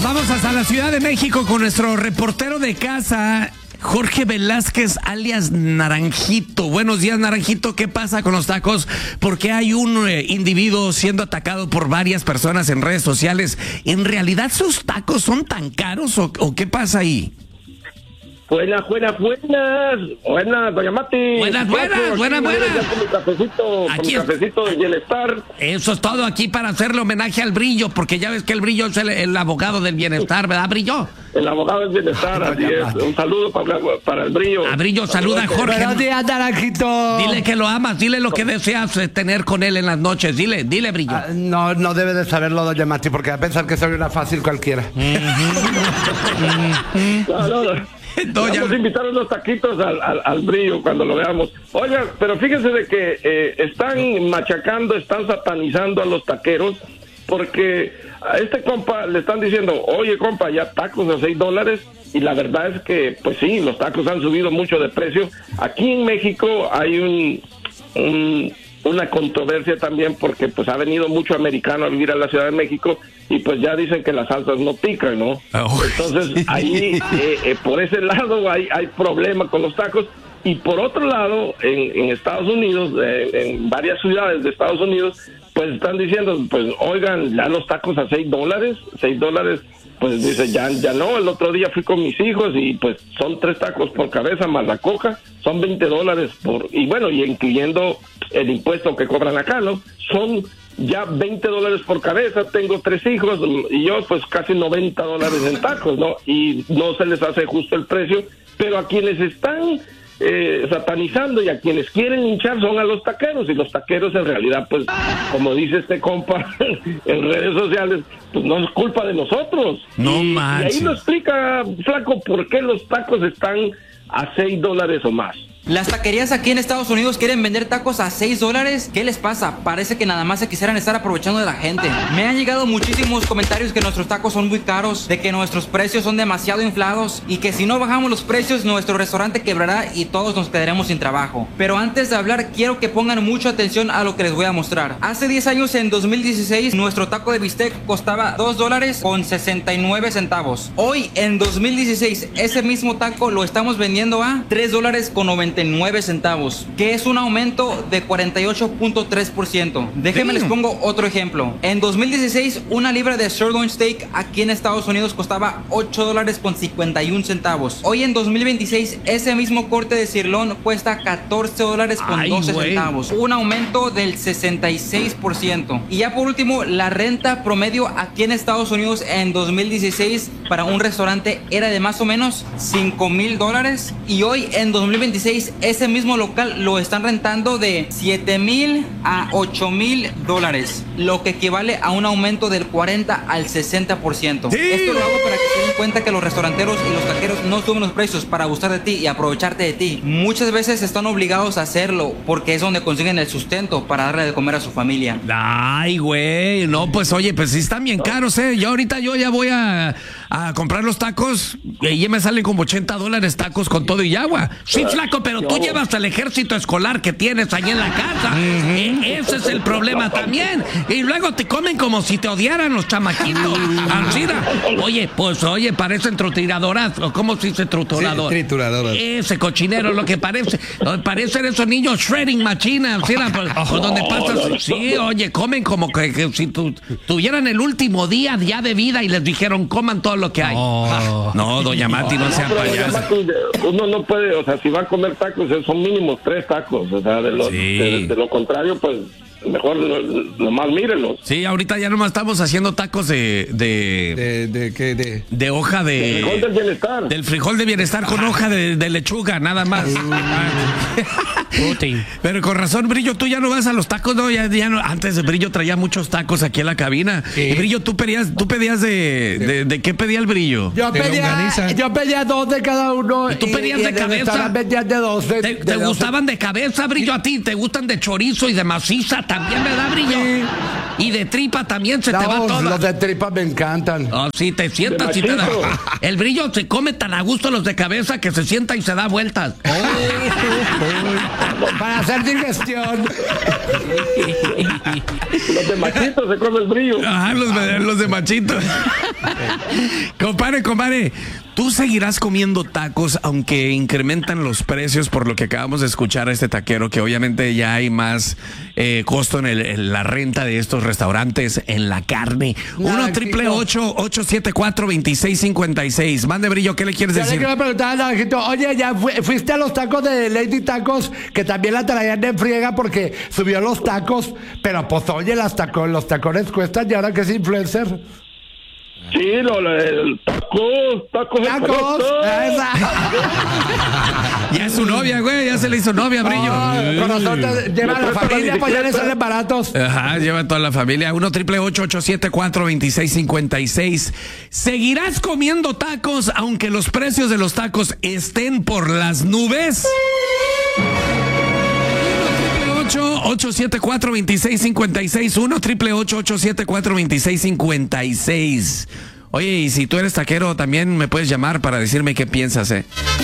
Nos vamos hasta la Ciudad de México con nuestro reportero de casa, Jorge Velázquez, alias Naranjito. Buenos días, Naranjito. ¿Qué pasa con los tacos? ¿Por qué hay un individuo siendo atacado por varias personas en redes sociales? ¿En realidad sus tacos son tan caros o qué pasa ahí? Buenas, doña Mati. Buenas. Ya con mi cafecito, Aquí con mi cafecito de bienestar. Eso es todo aquí para hacerle homenaje al Brillo, porque ya ves que el Brillo es el abogado del bienestar, ¿verdad, Brillo? El abogado del bienestar, así es. Un saludo para el Brillo. A Brillo, saluda a Jorge. Buenos días, Naranjito. Dile que lo amas, dile lo que deseas tener con él en las noches. Dile, Brillo. No debe de saberlo, doña Mati, porque va a pensar que soy una fácil cualquiera. No. Vamos a invitar unos taquitos al Brillo cuando lo veamos. Oiga, pero fíjense de que están machacando, están satanizando a los taqueros, porque a este compa le están diciendo, oye compa, ya tacos a $6, y la verdad es que, pues sí, los tacos han subido mucho de precio. Aquí en México hay una controversia también, porque pues ha venido mucho americano a vivir a la Ciudad de México y pues ya dicen que las salsas no pican, ¿no? Entonces ahí por ese lado hay problema con los tacos. Y por otro lado, en Estados Unidos, en varias ciudades de Estados Unidos, pues están diciendo, pues oigan, ya los tacos a $6, pues dice, ya no. El otro día fui con mis hijos y pues son 3 tacos por cabeza más la coca, son $20 y bueno, y incluyendo el impuesto que cobran acá, ¿no? Son ya $20 por cabeza. Tengo 3 hijos y yo pues casi $90 en tacos, ¿no? Y no se les hace justo el precio, pero a quienes están satanizando y a quienes quieren hinchar son a los taqueros, y los taqueros en realidad, pues, como dice este compa en redes sociales, pues no es culpa de nosotros. No manches. Y ahí nos explica, flaco, por qué los tacos están a $6 o más. Las taquerías aquí en Estados Unidos quieren vender tacos a $6. ¿Qué les pasa? Parece que nada más se quisieran estar aprovechando de la gente. Me han llegado muchísimos comentarios que nuestros tacos son muy caros, de que nuestros precios son demasiado inflados y que si no bajamos los precios nuestro restaurante quebrará y todos nos quedaremos sin trabajo. Pero antes de hablar quiero que pongan mucha atención a lo que les voy a mostrar. Hace 10 años, en 2016, nuestro taco de bistec costaba $2.69. Hoy, en 2016, ese mismo taco lo estamos vendiendo a $3.99, que es un aumento de 48.3%. Déjenme les pongo otro ejemplo. En 2016, una libra de sirloin steak aquí en Estados Unidos costaba $8.51. Hoy en 2026, ese mismo corte de sirloin cuesta $14.12. Un aumento del 66%. Y ya por último, la renta promedio aquí en Estados Unidos en 2016 para un restaurante era de más o menos $5,000, y hoy en 2026 ese mismo local lo están rentando de $7,000 a $8,000, lo que equivale a un aumento del 40 al 60%. Esto lo hago para que se den cuenta que los restauranteros y los taqueros no suben los precios para abusar de ti y aprovecharte de ti. Muchas veces están obligados a hacerlo porque es donde consiguen el sustento para darle de comer a su familia. Ay, güey, no, pues oye, pues sí están bien caros, Yo ahorita ya voy a comprar los tacos y ya me salen como $80 tacos con todo y agua. Sí, flaco, pero tú llevas al ejército escolar que tienes ahí en la casa. Ese es el problema también. Y luego te comen como si te odiaran los chamaquitos. Oye, parecen trituradoras. ¿Cómo se dice triturador? Sí, trituradoras. Ese cochinero es lo que parece. Parecen esos niños shredding machina. Por donde pasas. Sí, oye, comen como que si tuvieran el último día de vida y les dijeron coman todo lo que hay. No, doña Mati, no sea payasa. Uno no puede, o sea, si va a comer tacos, son mínimos 3 tacos. O sea, de lo contrario, pues mejor nomás mírenlos. Sí, ahorita ya nomás estamos haciendo tacos de hoja de frijol del bienestar. Del frijol de bienestar con hoja de lechuga, nada más. Pero con razón, Brillo, tú ya no vas a los tacos, ¿no? Ya no. Antes Brillo traía muchos tacos aquí en la cabina. Sí. Y Brillo, tú pedías ¿de qué pedía el Brillo? Yo pedía 2 de cada uno. ¿Y tú pedías de cabeza? Vendías de 12. ¿Te gustaban de cabeza, Brillo? ¿A ti te gustan de chorizo y de maciza también, verdad, Brillo? Sí. Y de tripa también se te va toda. Los de tripa me encantan. Oh, sí, te sientas y te da. El Brillo se come tan a gusto los de cabeza que se sienta y se da vueltas. Para hacer digestión. Los de Machito se come el Brillo. Los de Machito. Compadre, ¿tú seguirás comiendo tacos aunque incrementan los precios por lo que acabamos de escuchar a este taquero, que obviamente ya hay más costo en la renta de estos restaurantes, en la carne? 1-888-874-2656. Mande, Brillo, ¿qué le quieres Yo decir? le quiero preguntar a Naranjito, oye, ¿ya fuiste a los tacos de Lady Tacos, que también la traían de friega porque subió los tacos? Pero pues oye, los tacones cuestan, y ahora que es influencer. Sí, tacos. Ya es su novia, güey, ya se le hizo novia, Brillo. Corazón, lleva a la familia, pues ya le salen baratos. Ajá, lleva toda la familia. 1-888-874-2656. ¿Seguirás comiendo tacos aunque los precios de los tacos estén por las nubes? 1-888-874-2656. 1-888-874-2656. Oye, y si tú eres taquero, también me puedes llamar para decirme qué piensas,